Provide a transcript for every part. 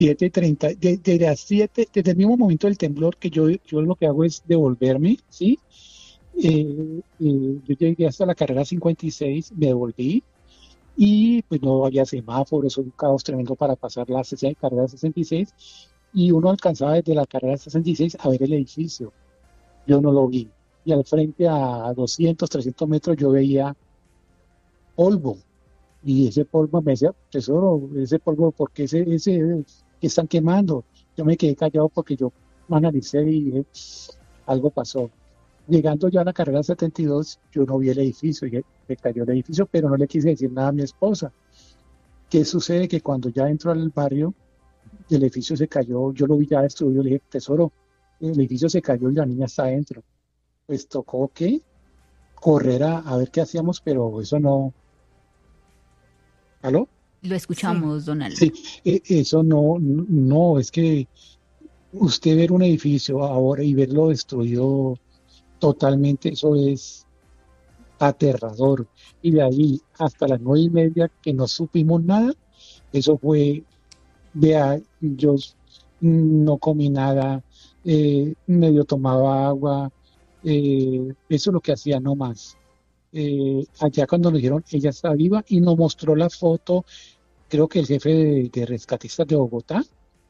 7:30, de las 7, desde el mismo momento del temblor que yo lo que hago es devolverme, ¿sí? Yo llegué hasta la carrera 56, me devolví y pues no había semáforos, un caos tremendo para pasar la carrera 66 y uno alcanzaba desde la carrera 66 a ver el edificio. Yo no lo vi. Y al frente a 200, 300 metros yo veía polvo. Y ese polvo me decía, tesoro, ese polvo, ¿por qué ese que están quemando? Yo me quedé callado porque yo analicé y dije, algo pasó. Llegando ya a la carrera 72, yo no vi el edificio, y se cayó el edificio, pero no le quise decir nada a mi esposa. ¿Qué sucede? Que cuando ya entro al barrio, el edificio se cayó, yo lo vi ya destruido, le dije, tesoro, el edificio se cayó y la niña está adentro. Pues tocó que correr a ver qué hacíamos, pero eso no. ¿Aló? Lo Sí. escuchamos, Donald. Sí, eso no, no, es que usted ver un edificio ahora y verlo destruido totalmente, eso es aterrador. Y de ahí hasta las 9:30 que no supimos nada, eso fue, vea, yo no comí nada, medio tomaba agua, eso es lo que hacía no más. Allá cuando nos dijeron, ella está viva y nos mostró la foto, creo que el jefe de rescatistas de Bogotá,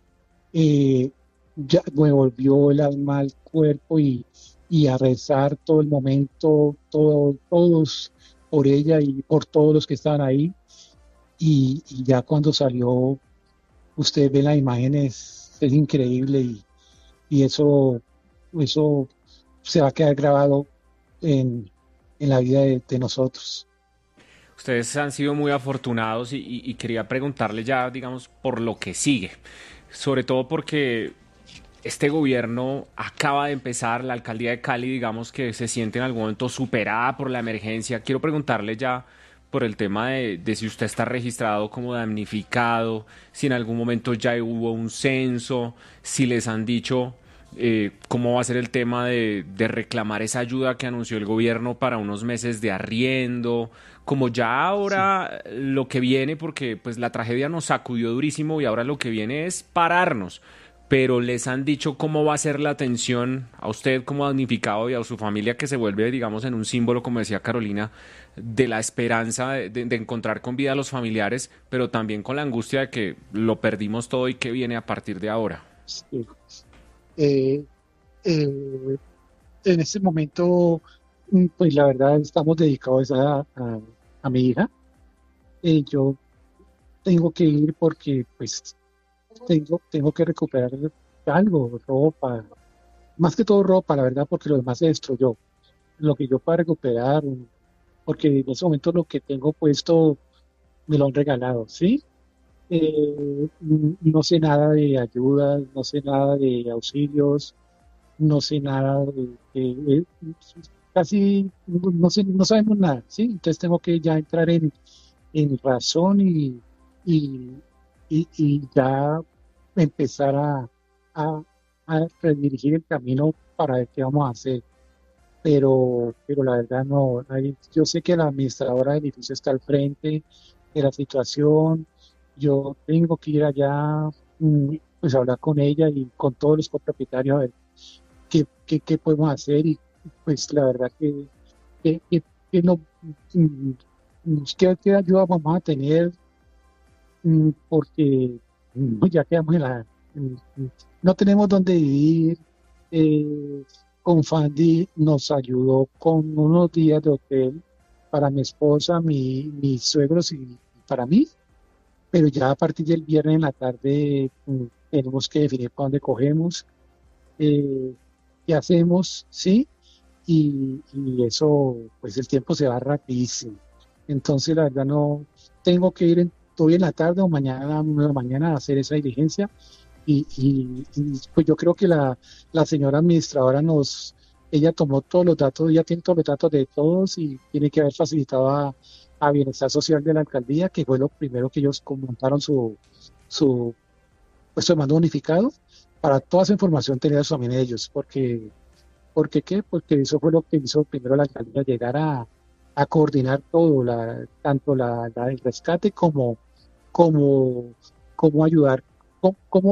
eh, ya me volvió el alma al cuerpo y a rezar todo el momento, todos por ella y por todos los que estaban ahí. Y ya cuando salió, usted ve las imágenes, es increíble y eso se va a quedar grabado en, en la vida de nosotros. Ustedes han sido muy afortunados y quería preguntarle ya, digamos, por lo que sigue. Sobre todo porque este gobierno acaba de empezar, la alcaldía de Cali, digamos que se siente en algún momento superada por la emergencia. Quiero preguntarle ya por el tema de si usted está registrado como damnificado, si en algún momento ya hubo un censo, si les han dicho cómo va a ser el tema de reclamar esa ayuda que anunció el gobierno para unos meses de arriendo, como ya Sí. ahora lo que viene, porque pues la tragedia nos sacudió durísimo y ahora lo que viene es pararnos, pero les han dicho cómo va a ser la atención a usted como damnificado y a su familia que se vuelve, digamos, en un símbolo, como decía Carolina, de la esperanza de encontrar con vida a los familiares, pero también con la angustia de que lo perdimos todo y que viene a partir de ahora. Sí. Eh, eh, en este momento, pues la verdad estamos dedicados a mi hija. Yo tengo que ir porque pues tengo que recuperar algo, ropa, más que todo ropa, la verdad, porque lo demás se destruyó. Lo que yo pueda recuperar, porque en ese momento lo que tengo puesto me lo han regalado, ¿sí? No sé nada de ayudas, no sé nada de auxilios, no sé nada casi no sé, no sabemos nada, ¿sí? Entonces tengo que ya entrar en razón y, y ya empezar a, a redirigir el camino para ver qué vamos a hacer. Pero la verdad no, yo sé que la administradora del edificio está al frente de la situación, yo tengo que ir allá, pues hablar con ella y con todos los copropietarios a ver qué podemos hacer y pues la verdad que no, mm, qué ayuda vamos a tener porque ya quedamos no tenemos dónde vivir. eh, con Fandi nos ayudó con unos días de hotel para mi esposa, mis suegros y para mí, pero ya a partir del viernes en la tarde tenemos que definir para dónde cogemos, eh, qué hacemos, ¿sí? Y eso, pues el tiempo se va rapidísimo. Entonces, la verdad, no tengo que ir hoy en la tarde o mañana a hacer esa diligencia. Pues yo creo que la señora administradora ella tomó todos los datos, ella tiene todos los datos de todos y tiene que haber facilitado a Bienestar Social de la alcaldía, que fue lo primero que ellos montaron su puesto de mando unificado, para toda esa información tener también ellos, ¿por qué qué? Porque eso fue lo que hizo primero la alcaldía, llegar a coordinar todo, tanto el rescate como, como ayudar. cómo